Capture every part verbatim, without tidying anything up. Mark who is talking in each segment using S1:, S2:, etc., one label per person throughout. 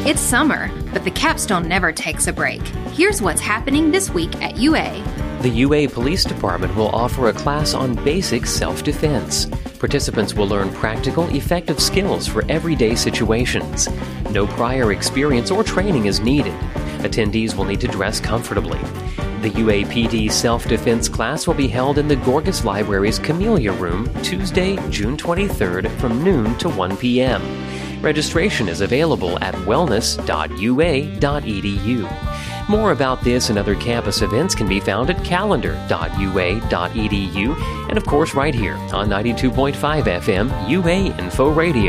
S1: It's summer, but the capstone never takes a break. Here's what's happening this week at U A.
S2: The U A Police Department will offer a class on basic self-defense. Participants will learn practical, effective skills for everyday situations. No prior experience or training is needed. Attendees will need to dress comfortably. The U A P D self-defense class will be held in the Gorgas Library's Camellia Room Tuesday, June twenty-third from noon to one p.m. Registration is available at wellness dot u a dot e d u. More about this and other campus events can be found at calendar dot u a dot e d u and, of course, right here on ninety-two point five F M U A Info Radio.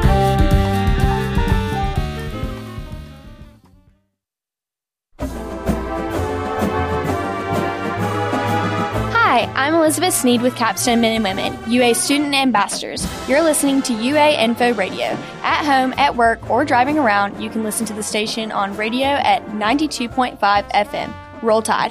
S3: Hi, I'm Elizabeth Sneed with Capstone Men and Women, U A Student Ambassadors. You're listening to U A Info Radio. At home, at work, or driving around, you can listen to the station on radio at ninety-two point five F M. Roll Tide.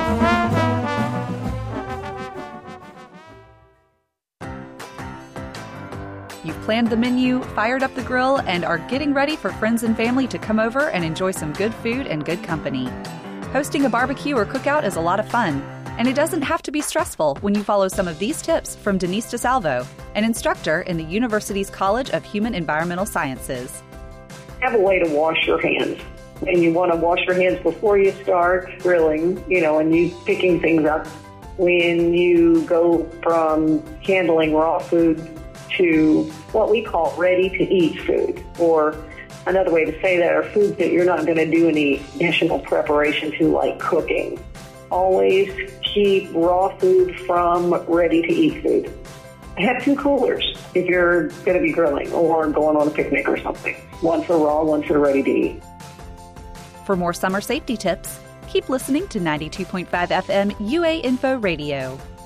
S4: You've planned the menu, fired up the grill, and are getting ready for friends and family to come over and enjoy some good food and good company. Hosting a barbecue or cookout is a lot of fun. And it doesn't have to be stressful when you follow some of these tips from Denise DeSalvo, an instructor in the university's College of Human Environmental Sciences.
S5: Have a way to wash your hands. And you want to wash your hands before you start grilling, you know, and you picking things up. When you go from handling raw food to what we call ready-to-eat food, or another way to say that are foods that you're not going to do any additional preparation to, like cooking. Always keep raw food from ready-to-eat food. Have two coolers if you're going to be grilling or going on a picnic or something. One for raw, one for ready-to-eat.
S4: For more summer safety tips, keep listening to ninety-two point five F M U A Info Radio.